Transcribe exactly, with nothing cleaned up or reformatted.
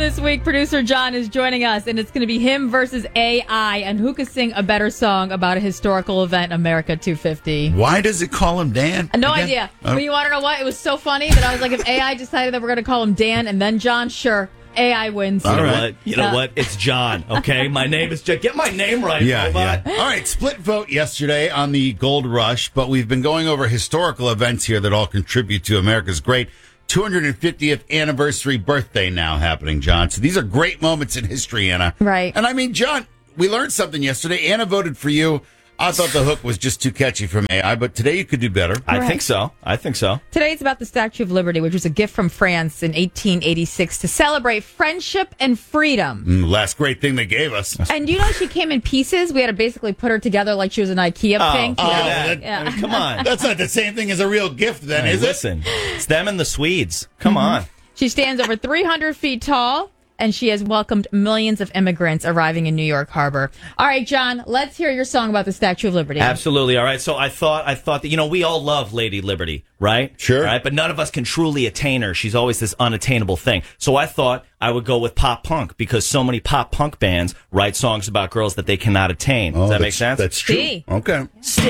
this week, producer John is joining us, and it's going to be him versus A I, and who could sing a better song about a historical event, America two fifty. Why does it call him Dan? No again? idea. Oh. But you want to know what? It was so funny that I was like, if A I decided that we're going to call him Dan and then John, sure, A I wins. You know right. what? You know Yeah. what? It's John, okay? My name is John. Get my name right, Yeah, robot. yeah. All right, split vote yesterday on the gold rush, but we've been going over historical events here that all contribute to America's great two hundred fiftieth anniversary birthday now happening, John. So these are great moments in history, Anna. Right. And I mean, John, we learned something yesterday. Anna voted for you. I thought the hook was just too catchy from A I, but today you could do better. I Right. think so. I think so. Today it's about the Statue of Liberty, which was a gift from France in eighteen eighty-six to celebrate friendship and freedom. Mm, last great thing they gave us. And you know she came in pieces? We had to basically put her together like she was an IKEA Oh, thing. look at Yeah. that. Yeah. I mean, come on. That's not the same thing as a real gift, then, Hey, is it? listen, it's them and the Swedes. Come on. She stands over three hundred feet tall, and she has welcomed millions of immigrants arriving in New York Harbor. All right, John, let's hear your song about the Statue of Liberty. Absolutely. All right. So I thought, I thought that, you know, we all love Lady Liberty, right? Sure. Right. But none of us can truly attain her. She's always this unattainable thing. So I thought I would go with pop punk because so many pop punk bands write songs about girls that they cannot attain. Oh, Does that make that's- sense? That's true. See. Okay. Stay